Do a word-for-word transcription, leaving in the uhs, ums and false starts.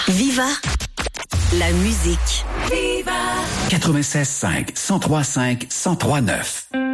Viva la musique. Viva quatre-vingt-seize cinq, cent trois cinq, cent trois neuf.